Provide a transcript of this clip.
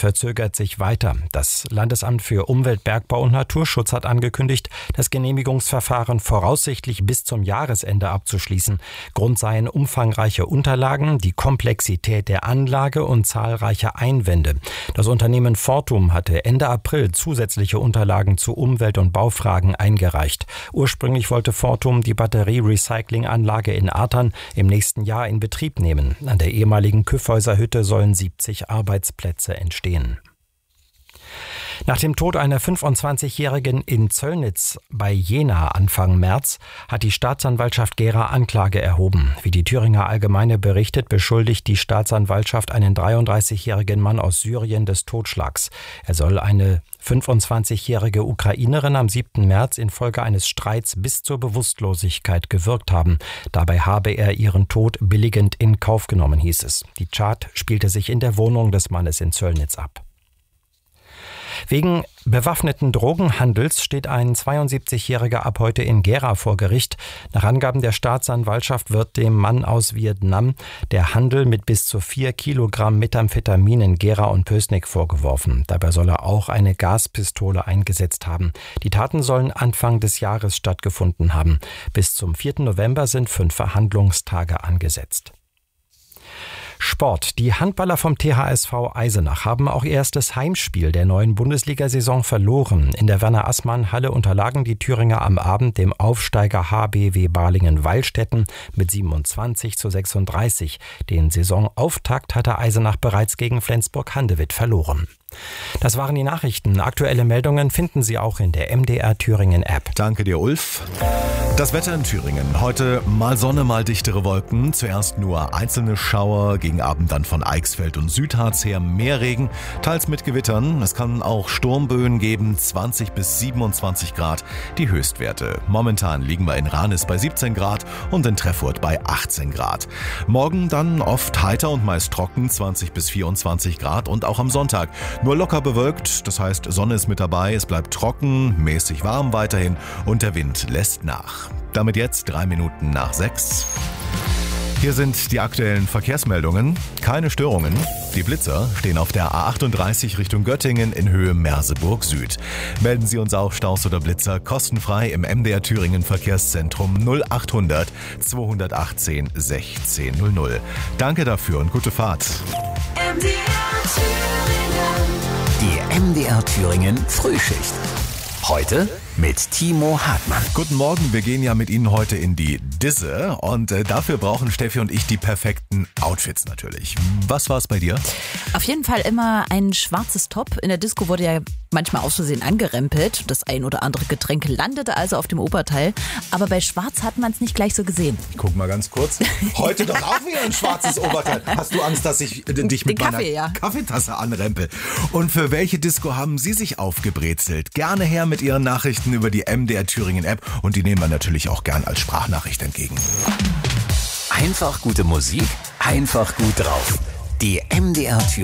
verzögert sich weiter. Das Landesamt für Umwelt, Bergbau und Naturschutz hat angekündigt, das Genehmigungsverfahren voraussichtlich bis zum Jahresende abzuschließen. Grund seien umfangreiche Unterlagen, die Komplexität der Anlage und zahlreiche Einwände. Das Unternehmen Fortum hatte Ende April zusätzliche Unterlagen zu Umwelt- und Baufragen eingereicht. Ursprünglich wollte Fortum die Batterie-Recycling-Anlage in Artern im nächsten Jahr in Betrieb nehmen. An der ehemaligen Kyffhäuser Hütte sollen 70 Arbeitsplätze entstehen. Nach dem Tod einer 25-Jährigen in Zöllnitz bei Jena Anfang März hat die Staatsanwaltschaft Gera Anklage erhoben. Wie die Thüringer Allgemeine berichtet, beschuldigt die Staatsanwaltschaft einen 33-jährigen Mann aus Syrien des Totschlags. Er soll eine 25-jährige Ukrainerin am 7. März infolge eines Streits bis zur Bewusstlosigkeit gewürgt haben. Dabei habe er ihren Tod billigend in Kauf genommen, hieß es. Die Tat spielte sich in der Wohnung des Mannes in Zöllnitz ab. Wegen bewaffneten Drogenhandels steht ein 72-Jähriger ab heute in Gera vor Gericht. Nach Angaben der Staatsanwaltschaft wird dem Mann aus Vietnam der Handel mit bis zu 4 Kilogramm Methamphetamin in Gera und Pößneck vorgeworfen. Dabei soll er auch eine Gaspistole eingesetzt haben. Die Taten sollen Anfang des Jahres stattgefunden haben. Bis zum 4. November sind 5 Verhandlungstage angesetzt. Sport. Die Handballer vom THSV Eisenach haben auch ihr erstes Heimspiel der neuen Bundesliga-Saison verloren. In der Werner-Assmann-Halle unterlagen die Thüringer am Abend dem Aufsteiger HBW Balingen-Weilstätten mit 27:36. Den Saisonauftakt hatte Eisenach bereits gegen Flensburg-Handewitt verloren. Das waren die Nachrichten. Aktuelle Meldungen finden Sie auch in der MDR Thüringen App. Danke dir, Ulf. Das Wetter in Thüringen. Heute mal Sonne, mal dichtere Wolken. Zuerst nur einzelne Schauer, gegen Abend dann von Eichsfeld und Südharz her mehr Regen, teils mit Gewittern. Es kann auch Sturmböen geben, 20 bis 27 Grad die Höchstwerte. Momentan liegen wir in Ranis bei 17 Grad und in Treffurt bei 18 Grad. Morgen dann oft heiter und meist trocken, 20 bis 24 Grad und auch am Sonntag nur locker bewölkt, das heißt Sonne ist mit dabei, es bleibt trocken, mäßig warm weiterhin und der Wind lässt nach. Damit jetzt 3 Minuten nach 6. Hier sind die aktuellen Verkehrsmeldungen. Keine Störungen. Die Blitzer stehen auf der A38 Richtung Göttingen in Höhe Merseburg Süd. Melden Sie uns auch Staus oder Blitzer kostenfrei im MDR Thüringen Verkehrszentrum 0800 218 1600. Danke dafür und gute Fahrt. Die MDR Thüringen Frühschicht. Heute mit Timo Hartmann. Guten Morgen, wir gehen ja mit Ihnen heute in die Disse und dafür brauchen Steffi und ich die perfekten Outfits natürlich. Was war es bei dir? Auf jeden Fall immer ein schwarzes Top. In der Disco wurde ja manchmal aus Versehen angerempelt. Das ein oder andere Getränk landete also auf dem Oberteil. Aber bei Schwarz hat man es nicht gleich so gesehen. Ich guck mal ganz kurz. Heute doch auch wieder ein schwarzes Oberteil. Hast du Angst, dass ich dich mit meiner Kaffeetasse anrempel? Und für welche Disco haben Sie sich aufgebrezelt? Gerne her mit Ihren Nachrichten über die MDR Thüringen App und die nehmen wir natürlich auch gern als Sprachnachricht entgegen. Einfach gute Musik, einfach gut drauf. Die MDR Thüringen